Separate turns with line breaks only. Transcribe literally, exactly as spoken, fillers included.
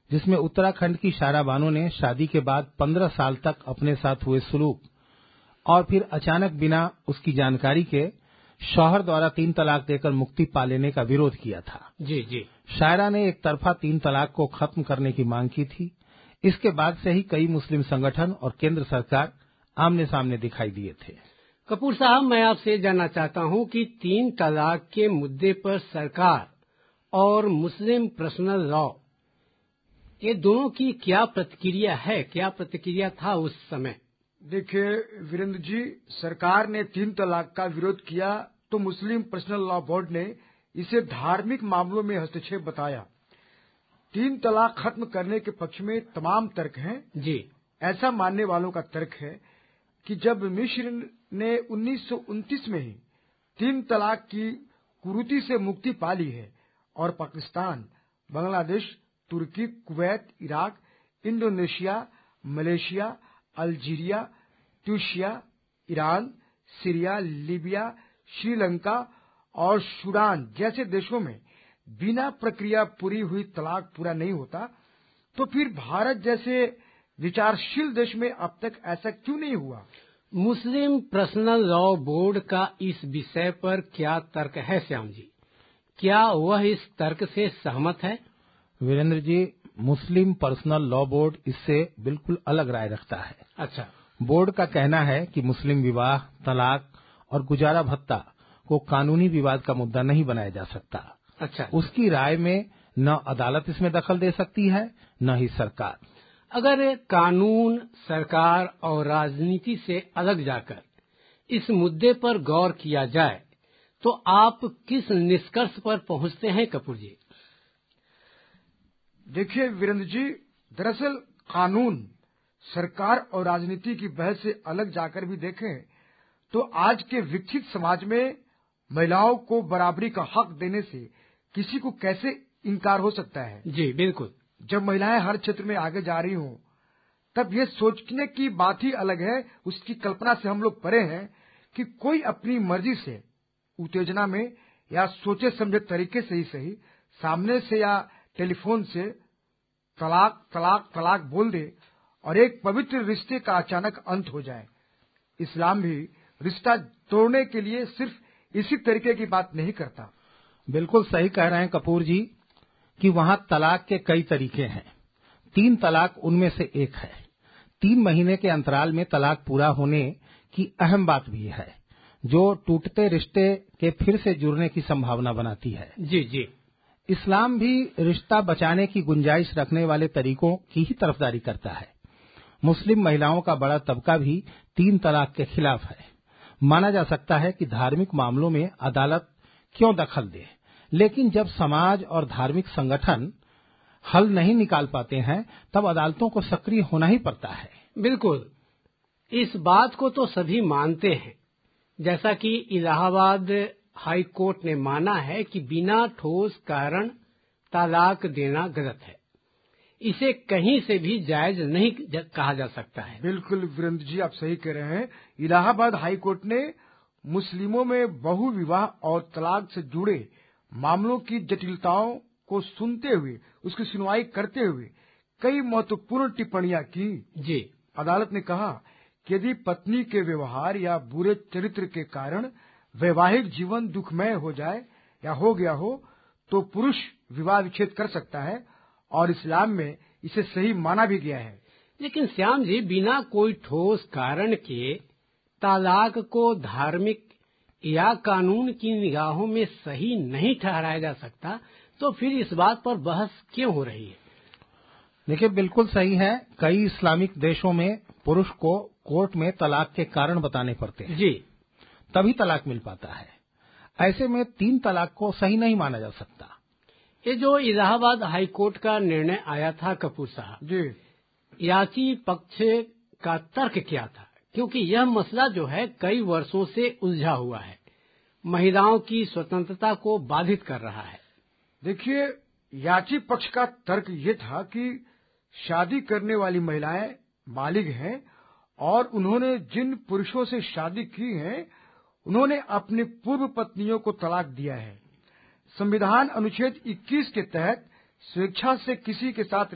जिसमें उत्तराखंड की शायरा बानो ने शादी के बाद पंद्रह साल तक अपने साथ हुए सुलूक और फिर अचानक बिना उसकी जानकारी के शौहर द्वारा तीन तलाक देकर मुक्ति पा लेने का विरोध किया था।
जी जी
शायरा ने एक तरफा तीन तलाक को खत्म करने की मांग की थी। इसके बाद से ही कई मुस्लिम संगठन और केंद्र सरकार आमने सामने दिखाई दिए थे।
कपूर साहब, मैं आपसे जानना चाहता हूं कि तीन तलाक के मुद्दे पर सरकार और मुस्लिम पर्सनल लॉ ये दोनों की क्या प्रतिक्रिया है, क्या प्रतिक्रिया था उस समय?
देखिए वीरेंद्र जी, सरकार ने तीन तलाक का विरोध किया तो मुस्लिम पर्सनल लॉ बोर्ड ने इसे धार्मिक मामलों में हस्तक्षेप बताया। तीन तलाक खत्म करने के पक्ष में तमाम तर्क हैं।
जी,
ऐसा मानने वालों का तर्क है कि जब मिस्र ने उन्नीस सौ उनतीस में ही तीन तलाक की कुरीति से मुक्ति पा ली है और पाकिस्तान, बांग्लादेश, तुर्की, Kuwait, Iraq, Indonesia, Malaysia, Algeria, Tunisia, Iran, Syria, Libya, Sri Lanka और सूडान जैसे देशों में बिना प्रक्रिया पूरी हुई तलाक पूरा नहीं होता, तो फिर भारत जैसे विचारशील देश में अब तक ऐसा क्यों नहीं हुआ?
मुस्लिम पर्सनल लॉ बोर्ड का इस विषय पर क्या तर्क है श्याम जी? क्या वह इस तर्क से सहमत है?
वीरेंद्र जी, मुस्लिम पर्सनल लॉ बोर्ड इससे बिल्कुल अलग राय रखता है।
अच्छा।
बोर्ड का कहना है कि मुस्लिम विवाह, तलाक और गुजारा भत्ता को कानूनी विवाद का मुद्दा नहीं बनाया जा सकता।
अच्छा।
उसकी राय में न अदालत इसमें दखल दे सकती है, न ही सरकार।
अगर कानून, सरकार और राजनीति से अलग जाकर इस मुद्दे पर गौर किया जाए तो आप किस निष्कर्ष पर पहुंचते हैं कपूर जी?
देखिए वीरेंद्र जी, दरअसल कानून, सरकार और राजनीति की बहस से अलग जाकर भी देखें तो आज के विकसित समाज में महिलाओं को बराबरी का हक देने से किसी को कैसे इनकार हो सकता है?
जी बिल्कुल।
जब महिलाएं हर क्षेत्र में आगे जा रही हों, तब ये सोचने की बात ही अलग है, उसकी कल्पना से हम लोग परे हैं कि कोई अपनी मर्जी से उत्तेजना में या सोचे समझे तरीके से ही सही सामने से या टेलीफोन से तलाक तलाक तलाक बोल दे और एक पवित्र रिश्ते का अचानक अंत हो जाए। इस्लाम भी रिश्ता तोड़ने के लिए सिर्फ इसी तरीके की बात नहीं करता।
बिल्कुल सही कह रहे हैं कपूर जी कि वहाँ तलाक के कई तरीके हैं। तीन तलाक उनमें से एक है। तीन महीने के अंतराल में तलाक पूरा होने की अहम बात भी है, जो टूटते रिश्ते के फिर से जुड़ने की संभावना बनाती है।
जी जी।
इस्लाम भी रिश्ता बचाने की गुंजाइश रखने वाले तरीकों की ही तरफदारी करता है। मुस्लिम महिलाओं का बड़ा तबका भी तीन तलाक के खिलाफ है। माना जा सकता है कि धार्मिक मामलों में अदालत क्यों दखल दे, लेकिन जब समाज और धार्मिक संगठन हल नहीं निकाल पाते हैं तब अदालतों को सक्रिय होना ही पड़ता है।
बिल्कुल, इस बात को तो सभी मानते हैं। जैसा कि इलाहाबाद हाई कोर्ट ने माना है कि बिना ठोस कारण तलाक देना गलत है, इसे कहीं से भी जायज नहीं कहा जा सकता है।
बिल्कुल वीरेंद्र जी, आप सही कह रहे हैं। इलाहाबाद हाई कोर्ट ने मुस्लिमों में बहु विवाह और तलाक से जुड़े मामलों की जटिलताओं को सुनते हुए, उसकी सुनवाई करते हुए कई महत्वपूर्ण टिप्पणियां की।
जी।
अदालत ने कहा कि यदि पत्नी के व्यवहार या बुरे चरित्र के कारण वैवाहिक जीवन दुखमय हो जाए या हो गया हो तो पुरुष विवाह विच्छेद कर सकता है और इस्लाम में इसे सही माना भी गया है।
लेकिन श्याम जी, बिना कोई ठोस कारण के तलाक को धार्मिक या कानून की निगाहों में सही नहीं ठहराया जा सकता, तो फिर इस बात पर बहस क्यों हो रही है?
देखिए, बिल्कुल सही है। कई इस्लामिक देशों में पुरुष को कोर्ट में तलाक के कारण बताने पड़ते हैं,
जी,
तभी तलाक मिल पाता है। ऐसे में तीन तलाक को सही नहीं माना जा सकता।
ये जो इलाहाबाद हाई कोर्ट का निर्णय आया था कपूर साहब
जी,
याची पक्ष का तर्क क्या था? क्योंकि यह मसला जो है कई वर्षों से उलझा हुआ है, महिलाओं की स्वतंत्रता को बाधित कर रहा है।
देखिए, याची पक्ष का तर्क ये था कि शादी करने वाली महिलाएं बालिग हैं और उन्होंने जिन पुरुषों से शादी की है उन्होंने अपनी पूर्व पत्नियों को तलाक दिया है। संविधान अनुच्छेद इक्कीस के तहत स्वेच्छा से किसी के साथ